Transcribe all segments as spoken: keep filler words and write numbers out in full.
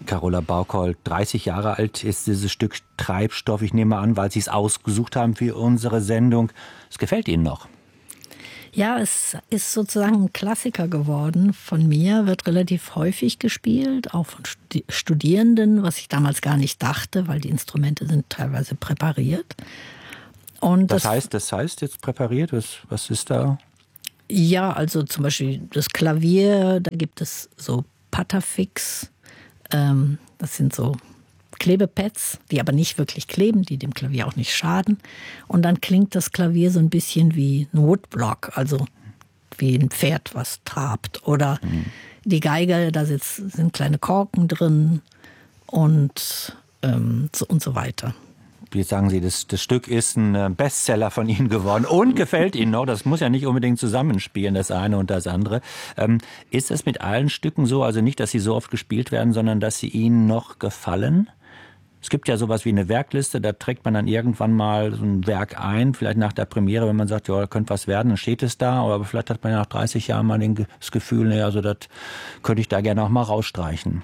Carola Bauchold, dreißig Jahre alt ist dieses Stück Treibstoff. Ich nehme an, weil Sie es ausgesucht haben für unsere Sendung. Es gefällt Ihnen noch? Ja, es ist sozusagen ein Klassiker geworden von mir, wird relativ häufig gespielt, auch von Studierenden, was ich damals gar nicht dachte, weil die Instrumente sind teilweise präpariert. Und das, das heißt, das heißt jetzt präpariert? Was, was ist da? Ja, also zum Beispiel das Klavier, da gibt es so Patafix, ähm, das sind so Klebepads, die aber nicht wirklich kleben, die dem Klavier auch nicht schaden. Und dann klingt das Klavier so ein bisschen wie ein Woodblock, also wie ein Pferd, was trabt. Oder mhm. die Geige, da sitz, sind kleine Korken drin und, ähm, so, und so weiter. Jetzt sagen Sie, das, das Stück ist ein Bestseller von Ihnen geworden und gefällt Ihnen noch. Das muss ja nicht unbedingt zusammenspielen, das eine und das andere. Ähm, ist es mit allen Stücken so, also nicht, dass sie so oft gespielt werden, sondern dass sie Ihnen noch gefallen? Es gibt ja sowas wie eine Werkliste, da trägt man dann irgendwann mal so ein Werk ein, vielleicht nach der Premiere, wenn man sagt, ja, da könnte was werden, dann steht es da, aber vielleicht hat man ja nach dreißig Jahren mal das Gefühl, naja, also das könnte ich da gerne auch mal rausstreichen.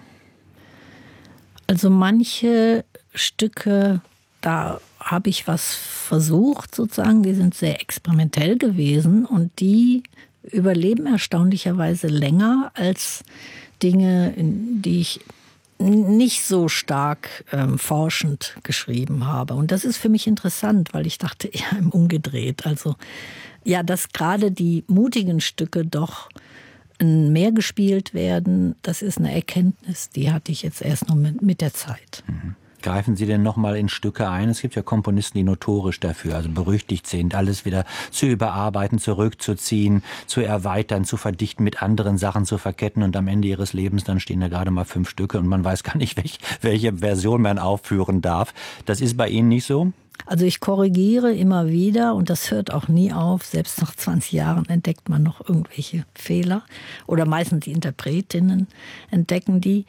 Also manche Stücke, da habe ich was versucht sozusagen, die sind sehr experimentell gewesen und die überleben erstaunlicherweise länger als Dinge, die ich nicht so stark ähm, forschend geschrieben habe. Und das ist für mich interessant, weil ich dachte eher im umgedreht. Also ja, dass gerade die mutigen Stücke doch mehr gespielt werden, das ist eine Erkenntnis, die hatte ich jetzt erst noch mit, mit der Zeit. Mhm. Greifen Sie denn nochmal in Stücke ein? Es gibt ja Komponisten, die notorisch dafür, also berüchtigt sind, alles wieder zu überarbeiten, zurückzuziehen, zu erweitern, zu verdichten, mit anderen Sachen zu verketten und am Ende ihres Lebens dann stehen da gerade mal fünf Stücke und man weiß gar nicht, welch, welche Version man aufführen darf. Das ist bei Ihnen nicht so? Also ich korrigiere immer wieder und das hört auch nie auf. Selbst nach zwanzig Jahren entdeckt man noch irgendwelche Fehler oder meistens die Interpretinnen entdecken die.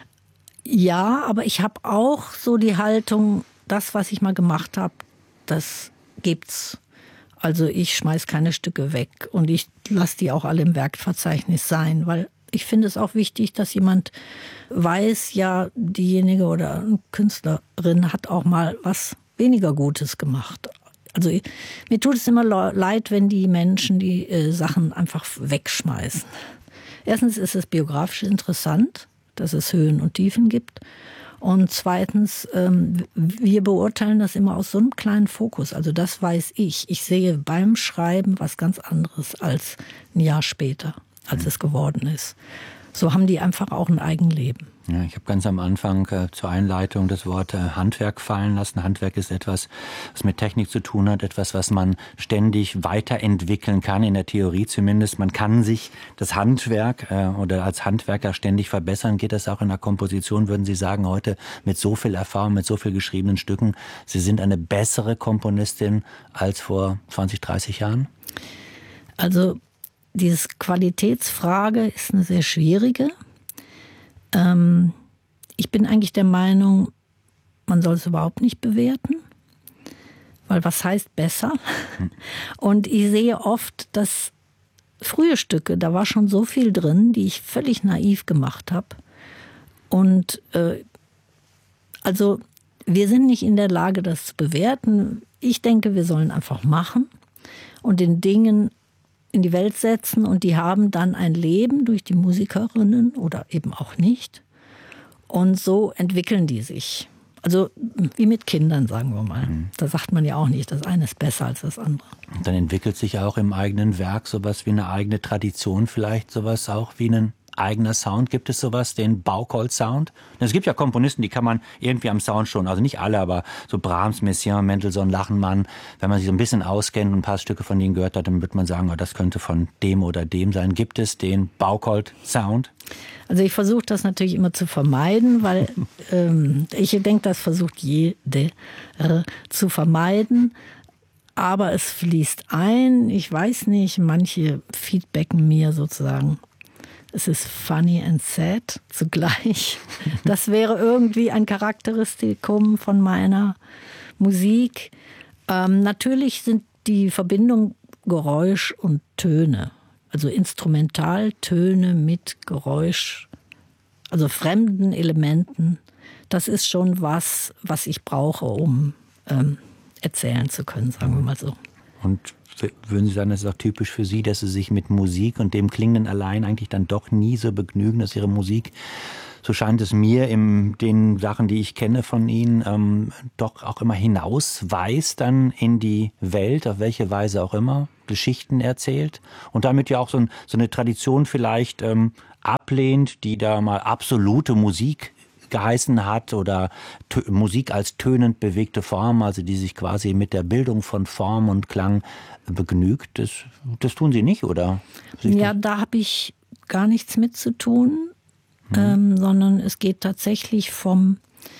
Ja, aber ich habe auch so die Haltung, das, was ich mal gemacht habe, das gibt's. Also ich schmeiß keine Stücke weg und ich lasse die auch alle im Werkverzeichnis sein, weil ich finde es auch wichtig, dass jemand weiß, ja, diejenige oder eine Künstlerin hat auch mal was weniger Gutes gemacht. Also mir tut es immer leid, wenn die Menschen die äh, Sachen einfach wegschmeißen. Erstens ist es biografisch interessant, dass es Höhen und Tiefen gibt. Und zweitens, ähm, wir beurteilen das immer aus so einem kleinen Fokus. Also das weiß ich. Ich sehe beim Schreiben was ganz anderes als ein Jahr später, als mhm. es geworden ist. So haben die einfach auch ein Eigenleben. Ja, ich habe ganz am Anfang äh, zur Einleitung das Wort äh, Handwerk fallen lassen. Handwerk ist etwas, was mit Technik zu tun hat, etwas, was man ständig weiterentwickeln kann, in der Theorie zumindest. Man kann sich das Handwerk äh, oder als Handwerker ständig verbessern. Geht das auch in der Komposition, würden Sie sagen, heute mit so viel Erfahrung, mit so viel geschriebenen Stücken, Sie sind eine bessere Komponistin als vor zwanzig, dreißig Jahren? Also diese Qualitätsfrage ist eine sehr schwierige. Ähm, ich bin eigentlich der Meinung, man soll es überhaupt nicht bewerten, weil was heißt besser? Und ich sehe oft, dass frühe Stücke, da war schon so viel drin, die ich völlig naiv gemacht habe. Und äh, also wir sind nicht in der Lage, das zu bewerten. Ich denke, wir sollen einfach machen und den Dingen in die Welt setzen und die haben dann ein Leben durch die Musikerinnen oder eben auch nicht. Und so entwickeln die sich. Also wie mit Kindern, sagen wir mal. Mhm. Da sagt man ja auch nicht, das eine ist besser als das andere. Und dann entwickelt sich auch im eigenen Werk sowas wie eine eigene Tradition, vielleicht sowas auch wie ein eigener Sound. Gibt es sowas, den Bauchold-Sound? Es gibt ja Komponisten, die kann man irgendwie am Sound schon, also nicht alle, aber so Brahms, Messiaen, Mendelssohn, Lachenmann, wenn man sich so ein bisschen auskennt und ein paar Stücke von denen gehört hat, dann wird man sagen, oh, das könnte von dem oder dem sein. Gibt es den Bauchold-Sound? Also ich versuche das natürlich immer zu vermeiden, weil ähm, ich denke, das versucht jede äh, zu vermeiden. Aber es fließt ein. Ich weiß nicht, manche feedbacken mir sozusagen, es ist funny and sad zugleich. Das wäre irgendwie ein Charakteristikum von meiner Musik. Ähm, natürlich sind die Verbindung Geräusch und Töne, also Instrumentaltöne mit Geräusch. also fremden Elementen, das ist schon was, was ich brauche, um ähm, erzählen zu können, sagen wir mal so. Und würden Sie sagen, das ist auch typisch für Sie, dass Sie sich mit Musik und dem Klingenden allein eigentlich dann doch nie so begnügen, dass Ihre Musik, so scheint es mir, in den Sachen, die ich kenne von Ihnen, ähm, doch auch immer hinausweist dann in die Welt, auf welche Weise auch immer, Geschichten erzählt und damit ja auch so, ein, so eine Tradition vielleicht ähm, ablehnt, die da mal absolute Musik geheißen hat oder Tö- Musik als tönend bewegte Form, also die sich quasi mit der Bildung von Form und Klang begnügt. Das, das tun Sie nicht, oder? Ja, da habe ich gar nichts mit zu tun, hm. ähm, sondern es geht tatsächlich vom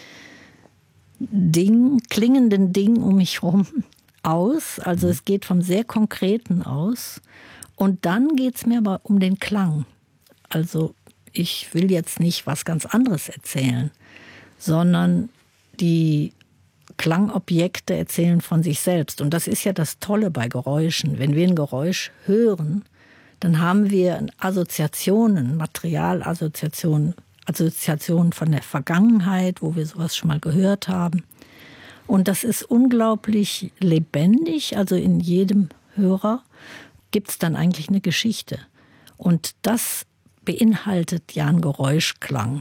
Ding, klingenden Ding um mich herum aus. Also hm. es geht vom sehr Konkreten aus. Und dann geht es mir aber um den Klang. Also ich will jetzt nicht was ganz anderes erzählen, sondern die Klangobjekte erzählen von sich selbst. Und das ist ja das Tolle bei Geräuschen. Wenn wir ein Geräusch hören, dann haben wir Assoziationen, Materialassoziationen, Assoziationen von der Vergangenheit, wo wir sowas schon mal gehört haben. Und das ist unglaublich lebendig. Also in jedem Hörer gibt es dann eigentlich eine Geschichte. Und das beinhaltet ja einen Geräuschklang.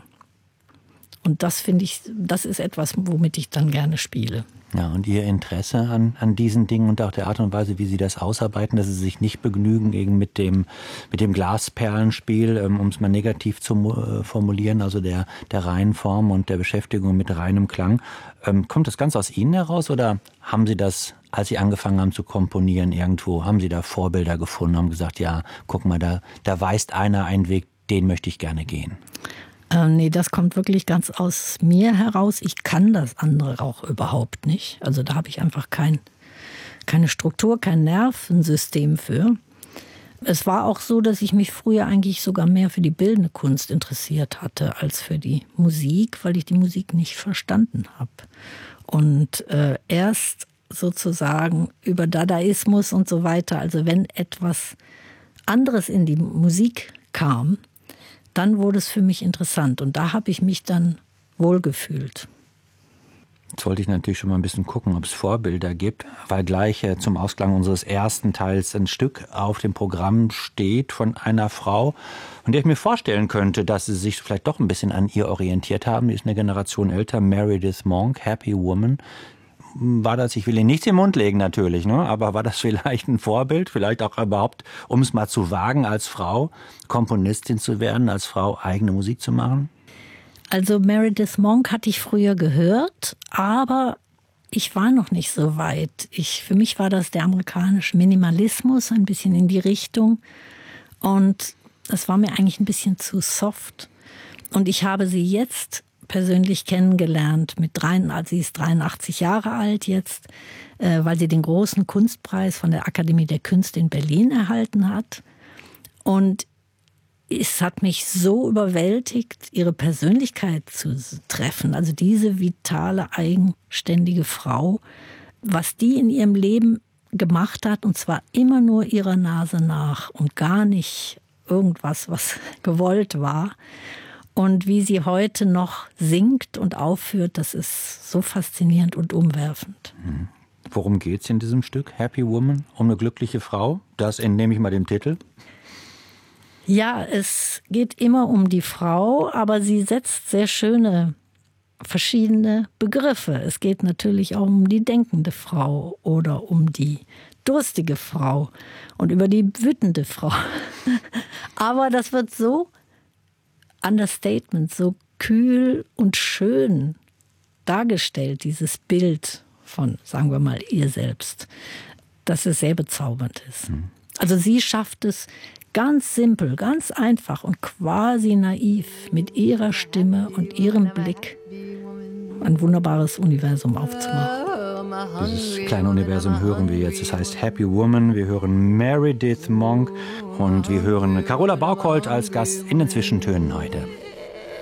Und das finde ich, das ist etwas, womit ich dann gerne spiele. Ja, und Ihr Interesse an, an diesen Dingen und auch der Art und Weise, wie Sie das ausarbeiten, dass Sie sich nicht begnügen eben mit dem, mit dem Glasperlenspiel, ähm, um es mal negativ zu äh, formulieren, also der, der reinen Form und der Beschäftigung mit reinem Klang. Ähm, kommt das ganz aus Ihnen heraus oder haben Sie das, als Sie angefangen haben zu komponieren irgendwo, haben Sie da Vorbilder gefunden, haben gesagt, ja, guck mal, da, da weist einer einen Weg, den möchte ich gerne gehen? Ähm, nee, das kommt wirklich ganz aus mir heraus. Ich kann das andere auch überhaupt nicht. Also da habe ich einfach kein, keine Struktur, kein Nervensystem für. Es war auch so, dass ich mich früher eigentlich sogar mehr für die bildende Kunst interessiert hatte als für die Musik, weil ich die Musik nicht verstanden habe. Und äh, erst sozusagen über Dadaismus und so weiter, also wenn etwas anderes in die Musik kam, dann wurde es für mich interessant und da habe ich mich dann wohlgefühlt. Jetzt wollte ich natürlich schon mal ein bisschen gucken, ob es Vorbilder gibt, weil gleich äh, zum Ausklang unseres ersten Teils ein Stück auf dem Programm steht von einer Frau, von der ich mir vorstellen könnte, dass sie sich vielleicht doch ein bisschen an ihr orientiert haben. Die ist eine Generation älter, Meredith Monk, Happy Woman. War das, ich will Ihnen nichts im Mund legen natürlich, ne? Aber war das vielleicht ein Vorbild, vielleicht auch überhaupt, um es mal zu wagen, als Frau Komponistin zu werden, als Frau eigene Musik zu machen? Also Meredith Monk hatte ich früher gehört, aber ich war noch nicht so weit. Ich, für mich war das der amerikanische Minimalismus, ein bisschen in die Richtung. Und das war mir eigentlich ein bisschen zu soft. Und ich habe sie jetzt persönlich kennengelernt. Mit dreiundachtzig, sie ist dreiundachtzig Jahre alt jetzt, äh, weil sie den großen Kunstpreis von der Akademie der Künste in Berlin erhalten hat. Und es hat mich so überwältigt, ihre Persönlichkeit zu treffen. Also diese vitale, eigenständige Frau, was die in ihrem Leben gemacht hat, und zwar immer nur ihrer Nase nach und gar nicht irgendwas, was gewollt war. Und wie sie heute noch singt und aufführt, das ist so faszinierend und umwerfend. Mhm. Worum geht es in diesem Stück, Happy Woman? Um eine glückliche Frau? Das entnehme ich mal dem Titel. Ja, es geht immer um die Frau, aber sie setzt sehr schöne verschiedene Begriffe. Es geht natürlich auch um die denkende Frau oder um die durstige Frau und über die wütende Frau. Aber das wird so Understatement, so kühl und schön dargestellt, dieses Bild von, sagen wir mal, ihr selbst, dass es sehr bezaubernd ist. Mhm. Also sie schafft es ganz simpel, ganz einfach und quasi naiv mit ihrer Stimme und ihrem Blick ein wunderbares Universum aufzumachen. Dieses kleine Universum hören wir jetzt. Das heißt Happy Woman. Wir hören Meredith Monk und wir hören Carola Bauchold als Gast in den Zwischentönen heute.